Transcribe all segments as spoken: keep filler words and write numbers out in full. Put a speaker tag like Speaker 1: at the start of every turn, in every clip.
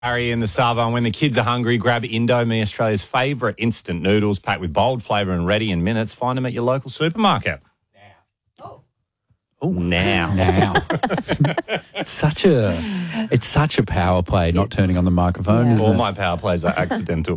Speaker 1: Harry in the Sava, and when the kids are hungry, grab Indomie, Australia's favourite instant noodles packed with bold flavour and ready in minutes. Find them at your local supermarket.
Speaker 2: Oh.
Speaker 3: Oh,
Speaker 1: Now.
Speaker 3: Now. It's such a it's such a power play not turning on the microphone,
Speaker 2: Yeah.
Speaker 3: isn't
Speaker 1: All
Speaker 3: it?
Speaker 1: my power plays are accidental.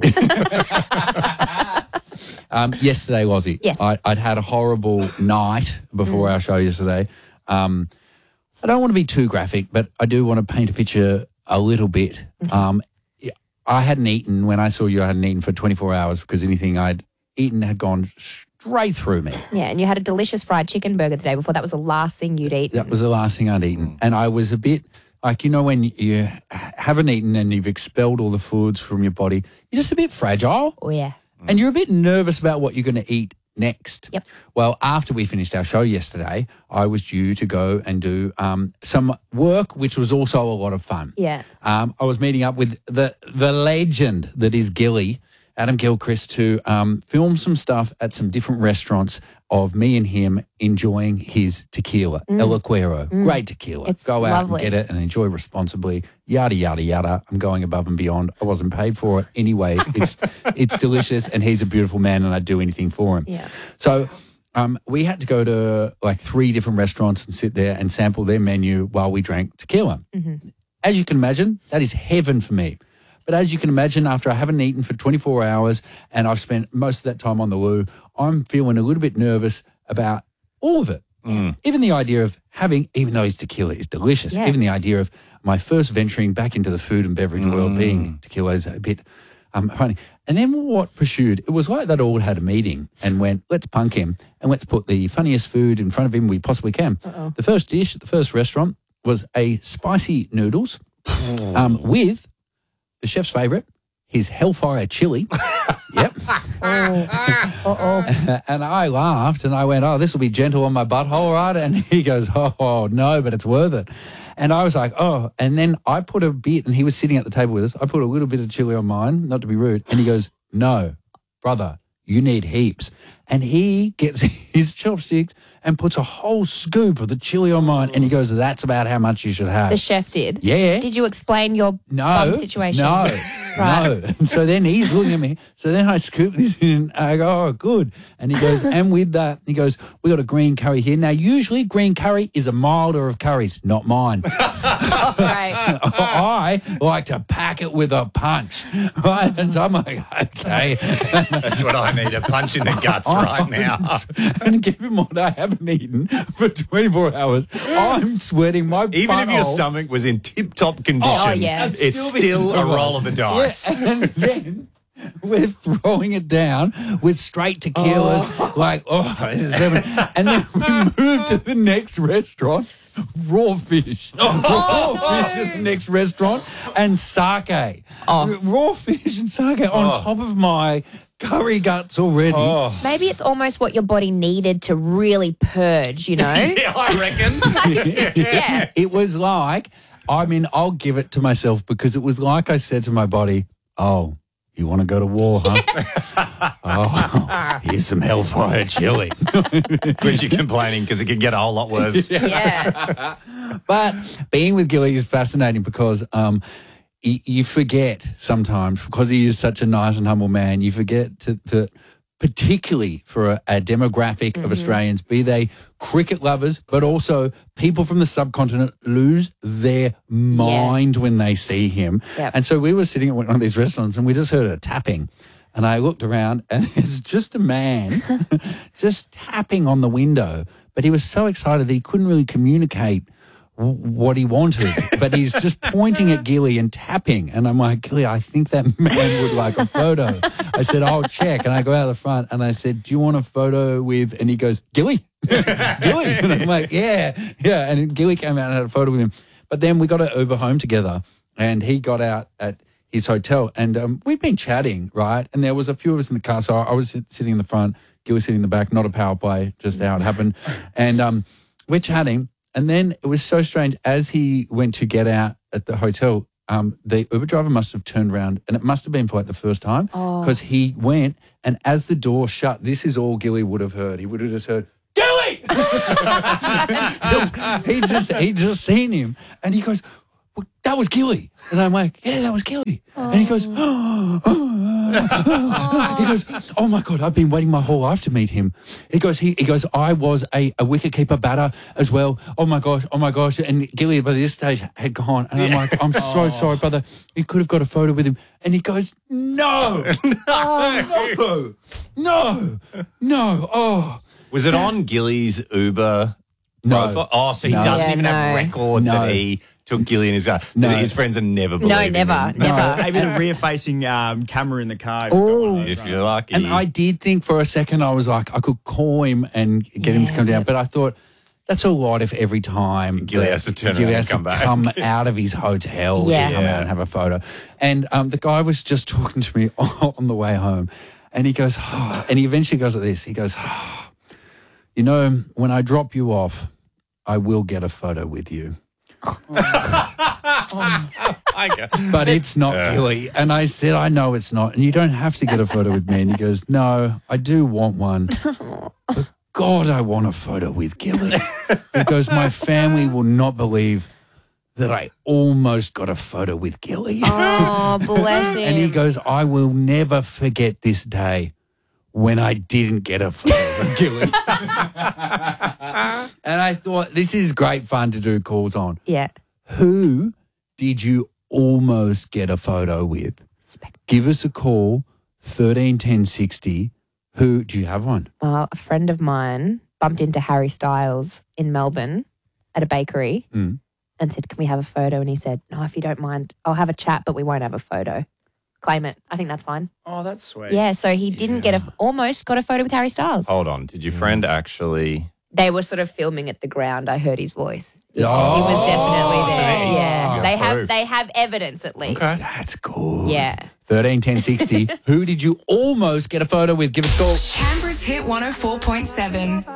Speaker 3: Um, yesterday, Wazzy,
Speaker 2: Yes.
Speaker 3: I, I'd had a horrible night before our show yesterday. Um, I don't want to be too graphic, but I do want to paint a picture a little bit. Um, yeah, I hadn't eaten when I saw you. I hadn't eaten for twenty-four hours because anything I'd eaten had gone straight through me.
Speaker 2: Yeah, and you had a delicious fried chicken burger the day before. That was the last thing you'd eat.
Speaker 3: That was the last thing I'd eaten. And I was a bit like, you know, when you haven't eaten and you've expelled all the foods from your body, you're just a bit fragile.
Speaker 2: Oh, yeah.
Speaker 3: And you're a bit nervous about what you're going to eat next.
Speaker 2: Yep.
Speaker 3: Well, after we finished our show yesterday, I was due to go and do um, some work, which was also a lot of fun.
Speaker 2: Yeah.
Speaker 3: Um, I was meeting up with the the legend that is Gilly, Adam Gilchrist, to um, film some stuff at some different restaurants of me and him enjoying his tequila, El Acuero. Great tequila.
Speaker 2: It's
Speaker 3: go out
Speaker 2: lovely.
Speaker 3: and get it and enjoy responsibly. Yada, yada, yada. I'm going above and beyond. I wasn't paid for it anyway. It's it's delicious, and he's a beautiful man, and I'd do anything for him.
Speaker 2: Yeah.
Speaker 3: So um, we had to go to like three different restaurants and sit there and sample their menu while we drank tequila. As you can imagine, that is heaven for me. But as you can imagine, after I haven't eaten for twenty-four hours and I've spent most of that time on the loo, I'm feeling a little bit nervous about all of it. Even the idea of having, even though his tequila is delicious,
Speaker 2: Yeah.
Speaker 3: even the idea of my first venturing back into the food and beverage world being tequila is a bit um, funny. And then what pursued, it was like that all had a meeting and went, let's punk him and let's put the funniest food in front of him we possibly can. The first dish at the first restaurant was a spicy noodles um, with the chef's favourite, his Hellfire chili. Yep.
Speaker 2: Uh-oh.
Speaker 3: And I laughed and I went, oh, this will be gentle on my butthole, right? And he goes, oh, oh, no, but it's worth it. And I was like, oh. And then I put a bit, and he was sitting at the table with us. I put a little bit of chili on mine, not to be rude. And he goes, no, brother, you need heaps. And he gets his chopsticks and puts a whole scoop of the chili on mine. And he goes, that's about how much you should have.
Speaker 2: The chef did?
Speaker 3: Yeah.
Speaker 2: Did you explain your
Speaker 3: No,
Speaker 2: bum situation?
Speaker 3: no,
Speaker 2: Right.
Speaker 3: no. And so then he's looking at me. So then I scoop this in. I go, oh, good. And he goes, and with that, he goes, we got a green curry here. Now, usually green curry is a milder of curries, not mine.
Speaker 2: Right.
Speaker 3: I like to pack it with a punch. Right? And so I'm like, okay.
Speaker 1: That's what I need, a punch in the guts right now.
Speaker 3: And given what I haven't eaten for twenty-four hours, I'm sweating my
Speaker 1: Even if your
Speaker 3: butthole.
Speaker 1: stomach was in tip-top condition,
Speaker 2: Oh, yeah.
Speaker 1: it's
Speaker 3: I'd still be
Speaker 1: still a
Speaker 3: horrible.
Speaker 1: roll of the dice.
Speaker 3: Yeah, and then we're throwing it down with straight tequilas, like, oh, this is heaven. And then we move to the next restaurant, raw fish. Raw fish at the next restaurant, and sake.
Speaker 2: Oh.
Speaker 3: Raw fish and sake on
Speaker 1: Oh.
Speaker 3: top of my curry guts already.
Speaker 1: Oh.
Speaker 2: Maybe it's almost what your body needed to really purge, you know?
Speaker 1: Yeah, I reckon.
Speaker 2: Yeah.
Speaker 3: It was like, I mean, I'll give it to myself because it was like I said to my body, oh, you want to go to war, huh? Oh, here's some Hellfire chili.
Speaker 1: Which you're complaining because it can get a whole lot worse.
Speaker 2: Yeah.
Speaker 3: But being with Gilly is fascinating because um, y- you forget sometimes, because he is such a nice and humble man, you forget to, to particularly for a, a demographic of Australians, be they cricket lovers, but also people from the subcontinent lose their mind when they see him.
Speaker 2: Yep.
Speaker 3: And so we were sitting at one of these restaurants and we just heard a tapping. And I looked around and there's just a man just tapping on the window. But he was so excited that he couldn't really communicate w- what he wanted. But he's just pointing at Gilly and tapping. And I'm like, Gilly, I think that man would like a photo. I said, I'll check. And I go out the front and I said, do you want a photo with, and he goes, Gilly, Gilly. And I'm like, yeah, yeah. And Gilly came out and had a photo with him. But then we got to Uber home together and he got out at his hotel and um, we've been chatting, right? And there was a few of us in the car. So I was sit- sitting in the front, Gilly sitting in the back, not a power play, just how it happened. And um, we're chatting. And then it was so strange. As he went to get out at the hotel, um, the Uber driver must have turned around and it must have been for like the first time because he went and as the door shut, this is all Gilly would have heard. He would have just heard, Gilly! he just he just seen him and he goes, well, that was Gilly. And I'm like, yeah, that was Gilly. Oh. And he goes, oh, oh. He goes, oh my God, I've been waiting my whole life to meet him. He goes, he, he goes, I was a, a wicketkeeper batter as well. Oh my gosh, oh my gosh. And Gilly by this stage had gone. And I'm yeah. like, I'm so sorry, brother. You could have got a photo with him. And he goes, no, no, no, no. Oh.
Speaker 1: Was it on Gilly's Uber
Speaker 3: No.
Speaker 1: profile? Oh, so he
Speaker 3: No.
Speaker 1: doesn't
Speaker 2: Yeah,
Speaker 1: even have
Speaker 2: no.
Speaker 1: record
Speaker 3: No.
Speaker 1: that he took Gilly in his car.
Speaker 3: No.
Speaker 1: His friends are never
Speaker 2: No,
Speaker 1: believing
Speaker 2: never,
Speaker 1: him.
Speaker 2: never.
Speaker 4: Maybe the rear-facing um, camera in the car.
Speaker 2: Ooh.
Speaker 1: If you're lucky.
Speaker 3: And I did think for a second, I was like, I could call him and get him to come down. But I thought, that's a lot if every time
Speaker 1: Gilly
Speaker 3: that
Speaker 1: has to turn
Speaker 3: Gilly
Speaker 1: around
Speaker 3: has
Speaker 1: and come
Speaker 3: to
Speaker 1: back.
Speaker 3: come out of his hotel
Speaker 2: Yeah.
Speaker 3: to come
Speaker 1: Yeah.
Speaker 3: out and have a photo. And um, the guy was just talking to me on the way home. And he goes, oh, and he eventually goes like this. He goes, oh, you know, when I drop you off, I will get a photo with you. But it's not
Speaker 1: Yeah.
Speaker 3: Gilly. And I said, I know it's not. And you don't have to get a photo with me. And he goes, no, I do want one. But God, I want a photo with Gilly. He goes, my family will not believe that I almost got a photo with Gilly.
Speaker 2: Oh, bless him.
Speaker 3: And he goes, I will never forget this day when I didn't get a photo with Gilly. And I thought, this is great fun to do calls on.
Speaker 2: Yeah.
Speaker 3: Who did you almost get a photo with? Give us a call, thirteen ten sixty. Who, do you have one?
Speaker 2: Uh, a friend of mine bumped into Harry Styles in Melbourne at a bakery
Speaker 3: Mm.
Speaker 2: and said, can we have a photo? And he said, no, if you don't mind, I'll have a chat, but we won't have a photo. Claim it. I think that's fine.
Speaker 4: Oh, that's sweet.
Speaker 2: Yeah, so he didn't get a, almost got a photo with Harry Styles.
Speaker 1: Hold on. Did your friend actually...
Speaker 2: They were sort of filming at the ground. I heard his voice. Yeah,
Speaker 3: Oh.
Speaker 2: he was definitely
Speaker 1: So
Speaker 2: there.
Speaker 1: he's-
Speaker 2: Yeah,
Speaker 1: you
Speaker 2: they
Speaker 1: got
Speaker 2: have
Speaker 1: proof.
Speaker 2: they have evidence at least.
Speaker 1: Okay.
Speaker 3: That's good.
Speaker 2: Yeah.
Speaker 3: thirteen ten sixty. Who did you almost get a photo with? Give us a call.
Speaker 5: Canberra's Hit one oh four point seven.